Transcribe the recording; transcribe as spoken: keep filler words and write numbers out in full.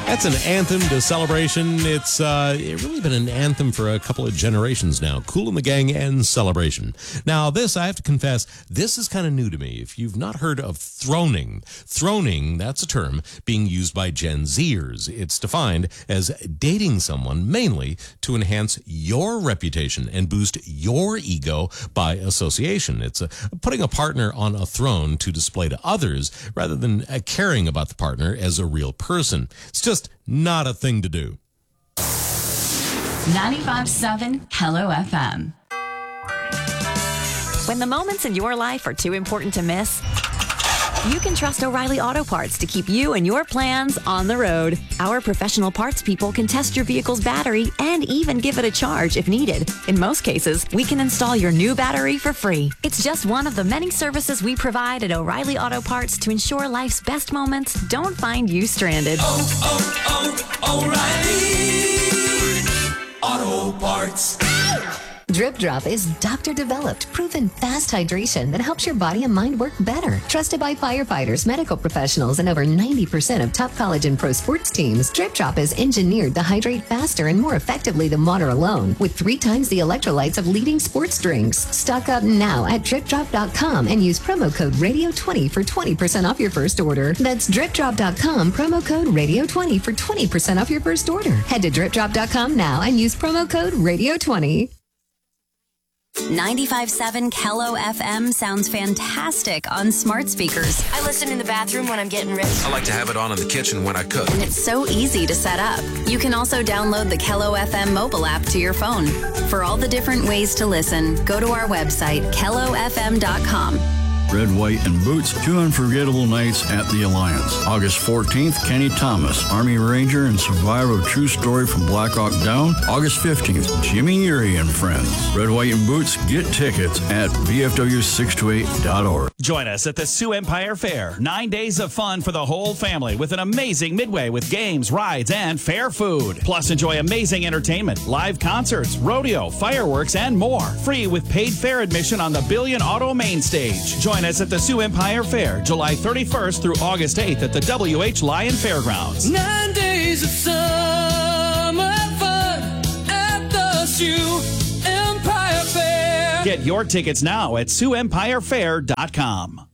That's an anthem to Celebration. It's uh, it really been an anthem for a couple of generations now. Kool and the Gang and Celebration. Now, this, I have to confess, this is kind of new to me. If you've not heard of throning, throning, that's a term being used by Gen Zers. It's defined as dating someone mainly to enhance your reputation and boost your ego by association. It's a, putting a partner on a throne to display to others rather than uh, caring about the partner as a real person. It's just not a thing to do. ninety-five point seven Hello F M. When the moments in your life are too important to miss, you can trust O'Reilly Auto Parts to keep you and your plans on the road. Our professional parts people can test your vehicle's battery and even give it a charge if needed. In most cases, we can install your new battery for free. It's just one of the many services we provide at O'Reilly Auto Parts to ensure life's best moments don't find you stranded. Oh, oh, oh, O'Reilly Auto Parts. Drip Drop is doctor-developed, proven fast hydration that helps your body and mind work better. Trusted by firefighters, medical professionals, and over ninety percent of top college and pro sports teams, Drip Drop is engineered to hydrate faster and more effectively than water alone, with three times the electrolytes of leading sports drinks. Stock up now at drip drop dot com and use promo code radio twenty for twenty percent off your first order. That's drip drop dot com, promo code radio twenty for twenty percent off your first order. Head to drip drop dot com now and use promo code radio twenty. ninety-five point seven Kello F M sounds fantastic on smart speakers. I listen in the bathroom when I'm getting ready. I like to have it on in the kitchen when I cook. And it's so easy to set up. You can also download the Kello F M mobile app to your phone. For all the different ways to listen, go to our website, kello f m dot com. Red, White, and Boots, two unforgettable nights at the Alliance. August fourteenth, Kenny Thomas, Army Ranger and survivor of true story from Black Hawk Down. August fifteenth, Jimmy Erie and Friends. Red, White, and Boots, get tickets at v f w six two eight dot org. Join us at the Sioux Empire Fair. Nine days of fun for the whole family with an amazing midway with games, rides, and fair food. Plus, enjoy amazing entertainment, live concerts, rodeo, fireworks, and more. Free with paid fair admission on the Billion Auto Main Stage. Join us at the Sioux Empire Fair, July thirty-first through August eighth at the W H Lyon Fairgrounds. Nine days of summer fun at the Sioux Empire Fair. Get your tickets now at sioux empire fair dot com.